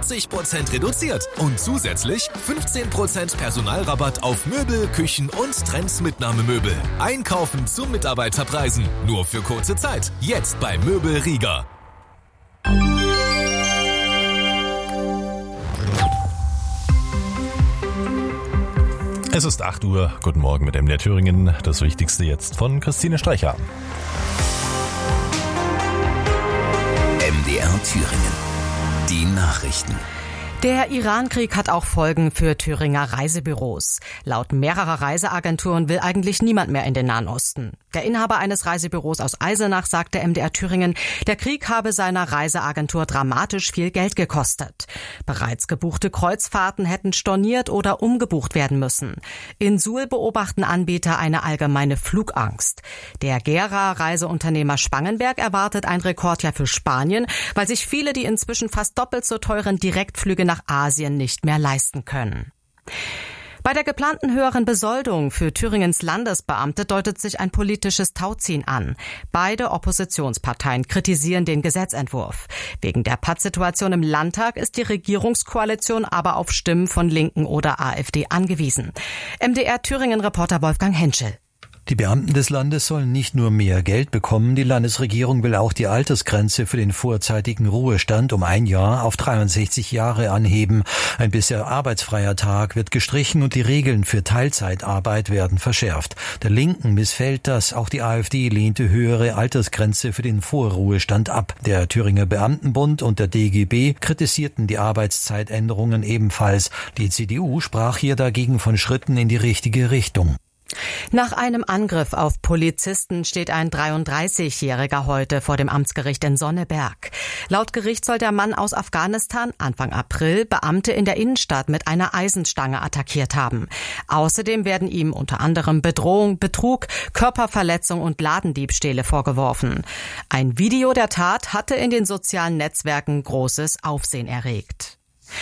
50% reduziert und zusätzlich 15% Personalrabatt auf Möbel, Küchen und Trends-Mitnahmemöbel. Einkaufen zu Mitarbeiterpreisen. Nur für kurze Zeit. Jetzt bei Möbel Rieger. Es ist 8 Uhr. Guten Morgen mit MDR Thüringen. Das Wichtigste jetzt von Christine Streicher. MDR Thüringen. Die Nachrichten. Der Iran-Krieg hat auch Folgen für Thüringer Reisebüros. Laut mehrerer Reiseagenturen will eigentlich niemand mehr in den Nahen Osten. Der Inhaber eines Reisebüros aus Eisenach sagte MDR Thüringen, der Krieg habe seiner Reiseagentur dramatisch viel Geld gekostet. Bereits gebuchte Kreuzfahrten hätten storniert oder umgebucht werden müssen. In Suhl beobachten Anbieter eine allgemeine Flugangst. Der Gera-Reiseunternehmer Spangenberg erwartet ein Rekordjahr für Spanien, weil sich viele die inzwischen fast doppelt so teuren Direktflüge nach Asien nicht mehr leisten können. Bei der geplanten höheren Besoldung für Thüringens Landesbeamte deutet sich ein politisches Tauziehen an. Beide Oppositionsparteien kritisieren den Gesetzentwurf. Wegen der Pattsituation im Landtag ist die Regierungskoalition aber auf Stimmen von Linken oder AfD angewiesen. MDR Thüringen-Reporter Wolfgang Henschel. Die Beamten des Landes sollen nicht nur mehr Geld bekommen, die Landesregierung will auch die Altersgrenze für den vorzeitigen Ruhestand um 1 Jahr auf 63 Jahre anheben. Ein bisher arbeitsfreier Tag wird gestrichen und die Regeln für Teilzeitarbeit werden verschärft. Der Linken missfällt das, auch die AfD lehnte höhere Altersgrenze für den Vorruhestand ab. Der Thüringer Beamtenbund und der DGB kritisierten die Arbeitszeitänderungen ebenfalls. Die CDU sprach hier dagegen von Schritten in die richtige Richtung. Nach einem Angriff auf Polizisten steht ein 33-Jähriger heute vor dem Amtsgericht in Sonneberg. Laut Gericht soll der Mann aus Afghanistan Anfang April Beamte in der Innenstadt mit einer Eisenstange attackiert haben. Außerdem werden ihm unter anderem Bedrohung, Betrug, Körperverletzung und Ladendiebstähle vorgeworfen. Ein Video der Tat hatte in den sozialen Netzwerken großes Aufsehen erregt.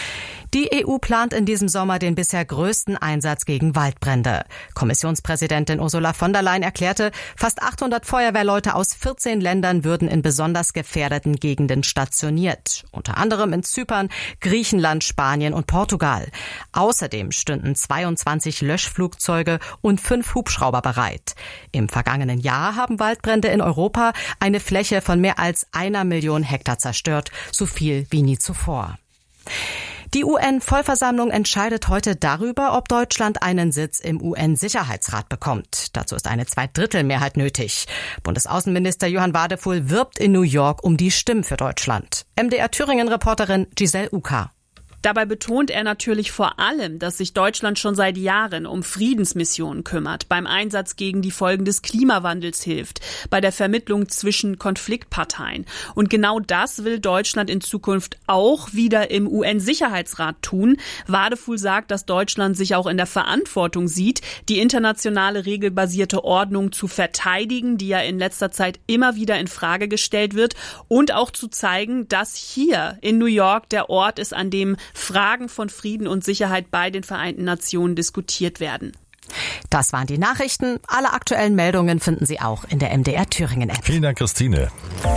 Die EU plant in diesem Sommer den bisher größten Einsatz gegen Waldbrände. Kommissionspräsidentin Ursula von der Leyen erklärte, fast 800 Feuerwehrleute aus 14 Ländern würden in besonders gefährdeten Gegenden stationiert. Unter anderem in Zypern, Griechenland, Spanien und Portugal. Außerdem stünden 22 Löschflugzeuge und 5 Hubschrauber bereit. Im vergangenen Jahr haben Waldbrände in Europa eine Fläche von mehr als 1 Million Hektar zerstört, so viel wie nie zuvor. Die UN-Vollversammlung entscheidet heute darüber, ob Deutschland einen Sitz im UN-Sicherheitsrat bekommt. Dazu ist eine 2/3 nötig. Bundesaußenminister Johann Wadefuhl wirbt in New York um die Stimmen für Deutschland. MDR Thüringen-Reporterin Giselle Uka. Dabei betont er natürlich vor allem, dass sich Deutschland schon seit Jahren um Friedensmissionen kümmert, beim Einsatz gegen die Folgen des Klimawandels hilft, bei der Vermittlung zwischen Konfliktparteien. Und genau das will Deutschland in Zukunft auch wieder im UN-Sicherheitsrat tun. Wadefuhl sagt, dass Deutschland sich auch in der Verantwortung sieht, die internationale regelbasierte Ordnung zu verteidigen, die ja in letzter Zeit immer wieder in Frage gestellt wird, und auch zu zeigen, dass hier in New York der Ort ist, an dem Fragen von Frieden und Sicherheit bei den Vereinten Nationen diskutiert werden. Das waren die Nachrichten. Alle aktuellen Meldungen finden Sie auch in der MDR Thüringen App. Vielen Dank, Christine.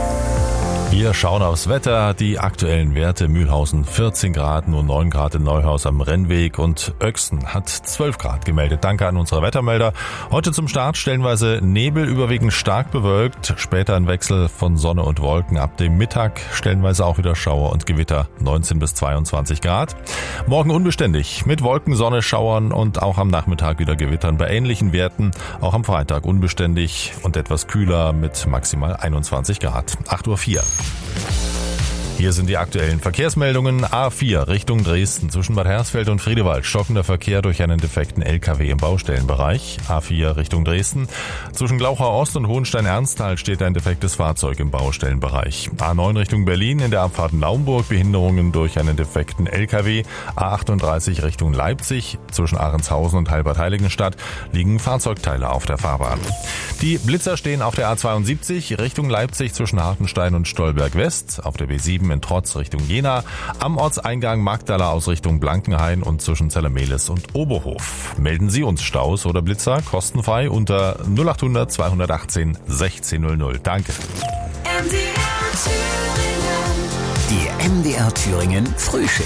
Wir schauen aufs Wetter. Die aktuellen Werte: Mühlhausen 14 Grad, nur 9 Grad in Neuhaus am Rennweg und Öxen hat 12 Grad gemeldet. Danke an unsere Wettermelder. Heute zum Start stellenweise Nebel, überwiegend stark bewölkt. Später ein Wechsel von Sonne und Wolken. Ab dem Mittag stellenweise auch wieder Schauer und Gewitter, 19 bis 22 Grad. Morgen unbeständig mit Wolken, Sonne, Schauern und auch am Nachmittag wieder Gewittern bei ähnlichen Werten. Auch am Freitag unbeständig und etwas kühler mit maximal 21 Grad. 8:04 Uhr. Hier sind die aktuellen Verkehrsmeldungen. A4 Richtung Dresden zwischen Bad Hersfeld und Friedewald. Stockender Verkehr durch einen defekten LKW im Baustellenbereich. A4 Richtung Dresden. Zwischen Glauchau Ost und Hohenstein-Ernsthal steht ein defektes Fahrzeug im Baustellenbereich. A9 Richtung Berlin in der Abfahrt Naumburg. Behinderungen durch einen defekten LKW. A38 Richtung Leipzig. Zwischen Ahrentshausen und Halbert-Heiligenstadt liegen Fahrzeugteile auf der Fahrbahn. Die Blitzer stehen auf der A72 Richtung Leipzig zwischen Hartenstein und Stolberg West. Auf der B7 in Trotz Richtung Jena, am Ortseingang Magdala aus Richtung Blankenhain und zwischen Zellermehlis und Oberhof. Melden Sie uns Staus oder Blitzer kostenfrei unter 0800 218 1600. Danke. Die MDR Thüringen Frühschicht.